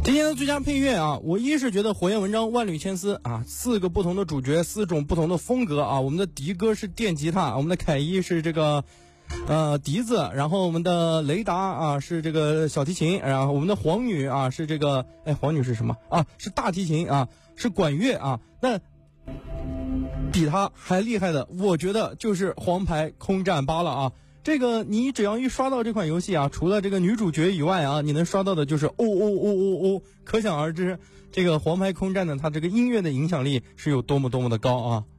今天的最佳配乐啊，我一是觉得火焰文章万缕千丝啊，4个不同的主角，4种不同的风格啊。我们的迪哥是电吉他，我们的凯一是这个笛子，然后我们的雷达啊是这个小提琴，然后我们的黄女啊是这个黄女是什么啊？是大提琴啊，是管乐啊。那比他还厉害的，我觉得就是黄牌空战8了啊。这个你只要一刷到这款游戏啊，除了这个女主角以外啊，你能刷到的就是哦，可想而知，这个黄牌空战呢，它这个音乐的影响力是有多么的高啊。